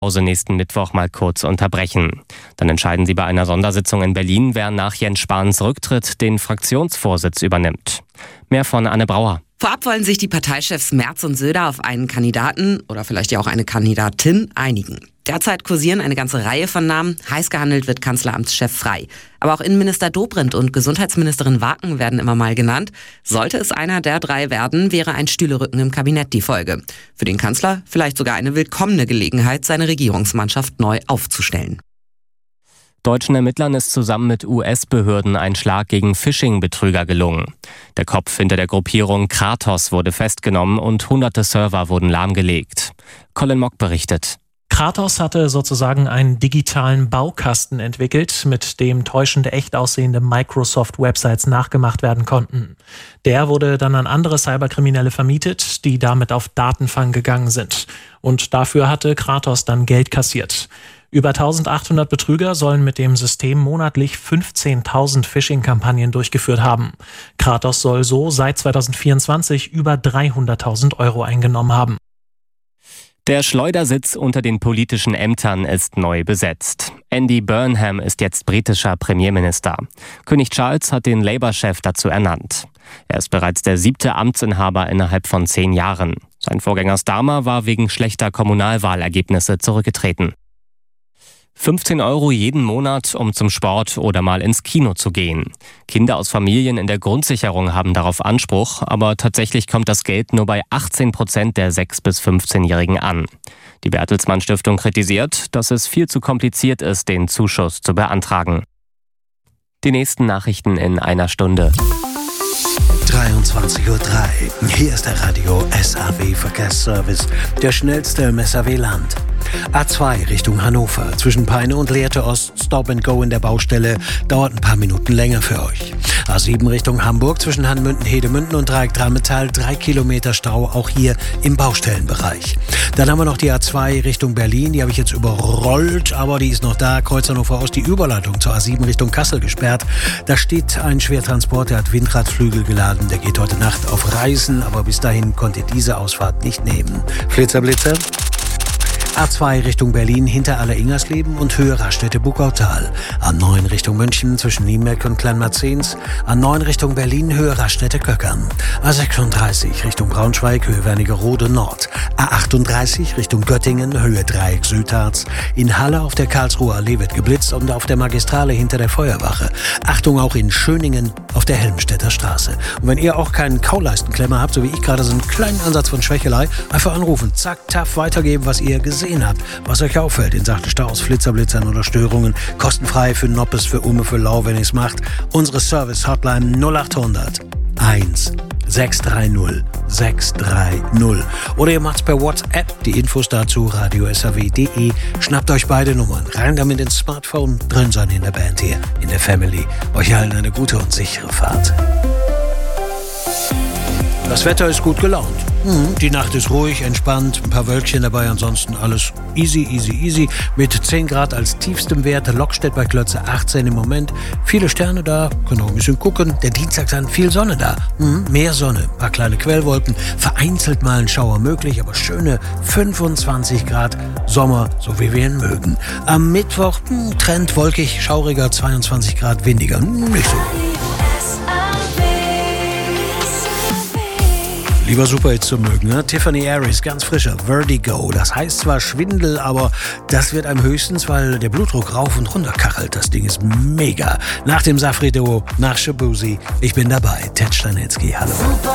Pause nächsten Mittwoch mal kurz unterbrechen. Dann entscheiden sie bei einer Sondersitzung in Berlin, wer nach Jens Spahns Rücktritt den Fraktionsvorsitz übernimmt. Mehr von Anne Brauer. Vorab wollen sich die Parteichefs Merz und Söder auf einen Kandidaten oder vielleicht ja auch eine Kandidatin einigen. Derzeit kursieren eine ganze Reihe von Namen. Heiß gehandelt wird Kanzleramtschef Frey. Aber auch Innenminister Dobrindt und Gesundheitsministerin Waken werden immer mal genannt. Sollte es einer der drei werden, wäre ein Stühlerücken im Kabinett die Folge. Für den Kanzler vielleicht sogar eine willkommene Gelegenheit, seine Regierungsmannschaft neu aufzustellen. Deutschen Ermittlern ist zusammen mit US-Behörden ein Schlag gegen Phishing-Betrüger gelungen. Der Kopf hinter der Gruppierung Kratos wurde festgenommen und hunderte Server wurden lahmgelegt. Colin Mock berichtet. Kratos hatte sozusagen einen digitalen Baukasten entwickelt, mit dem täuschende, echt aussehende Microsoft-Websites nachgemacht werden konnten. Der wurde dann an andere Cyberkriminelle vermietet, die damit auf Datenfang gegangen sind. Und dafür hatte Kratos dann Geld kassiert. Über 1800 Betrüger sollen mit dem System monatlich 15.000 Phishing-Kampagnen durchgeführt haben. Kratos soll so seit 2024 über 300.000 Euro eingenommen haben. Der Schleudersitz unter den politischen Ämtern ist neu besetzt. Andy Burnham ist jetzt britischer Premierminister. König Charles hat den Labour-Chef dazu ernannt. Er ist bereits der 7. Amtsinhaber innerhalb von 10 Jahren. Sein Vorgänger Starmer war wegen schlechter Kommunalwahlergebnisse zurückgetreten. 15 Euro jeden Monat, um zum Sport oder mal ins Kino zu gehen. Kinder aus Familien in der Grundsicherung haben darauf Anspruch, aber tatsächlich kommt das Geld nur bei 18% der 6- bis 15-Jährigen an. Die Bertelsmann Stiftung kritisiert, dass es viel zu kompliziert ist, den Zuschuss zu beantragen. Die nächsten Nachrichten in einer Stunde. 23:03 Uhr. Hier ist der Radio SAW Verkehrsservice, der schnellste im SAW-Land. A2 Richtung Hannover. Zwischen Peine und Lehrte Ost, Stop and Go in der Baustelle, dauert ein paar Minuten länger für euch. A7 Richtung Hamburg, zwischen Hanmünden, Hedemünden und Dreieck Dreimetall, 3 Kilometer Stau, auch hier im Baustellenbereich. Dann haben wir noch die A2 Richtung Berlin, die habe ich jetzt überrollt, aber die ist noch da. Kreuz Hannover Ost, die Überleitung zur A7 Richtung Kassel gesperrt. Da steht ein Schwertransport, der hat Windradflügel geladen, der geht heute Nacht auf Reisen, aber bis dahin konnte diese Ausfahrt nicht nehmen. Flitzer. A2 Richtung Berlin hinter Aller-Ingersleben und Höhe Raststätte-Bukautal. A9 Richtung München zwischen Nienberg und Kleinmarzens. A9 Richtung Berlin Höhe Raststätte-Köckern. A36 Richtung Braunschweig Höhe Wernigerode Nord. A38 Richtung Göttingen Höhe Dreieck Südharz. In Halle auf der Karlsruher Allee wird geblitzt und auf der Magistrale hinter der Feuerwache. Achtung auch in Schöningen auf der Helmstedter Straße. Und wenn ihr auch keinen Kauleistenklemmer habt, so wie ich gerade, so einen kleinen Ansatz von Schwächelei, einfach anrufen, zack, taff, weitergeben, was ihr gesehen habt, was euch auffällt in Sachen Staus, Blitzern oder Störungen. Kostenfrei für Noppes, für Umme, für Lau, wenn ihr es macht. Unsere Service-Hotline 0800 1 630 630. Oder ihr macht's per WhatsApp. Die Infos dazu radio-saw.de. Schnappt euch beide Nummern. Rein damit ins Smartphone. Drin sein in der Band hier, in der Family. Euch allen eine gute und sichere Fahrt. Das Wetter ist gut gelaunt. Die Nacht ist ruhig, entspannt, ein paar Wölkchen dabei, ansonsten alles easy. Mit 10 Grad als tiefstem Wert, Lockstedt bei Klötze 18 im Moment. Viele Sterne da, können auch ein bisschen gucken. Der Dienstag dann viel Sonne da. Mehr Sonne, ein paar kleine Quellwolken, vereinzelt mal ein Schauer möglich, aber schöne 25 Grad Sommer, so wie wir ihn mögen. Am Mittwoch Trend wolkig, schauriger, 22 Grad windiger. Nicht so. Lieber Superhits zu mögen, ne? Tiffany Harris, ganz frischer, Vertigo. Das heißt zwar Schwindel, aber das wird einem höchstens, weil der Blutdruck rauf und runter kachelt. Das Ding ist mega. Nach dem Safri-Duo, nach Shabuzi, ich bin dabei. Ted Stanitzky, hallo.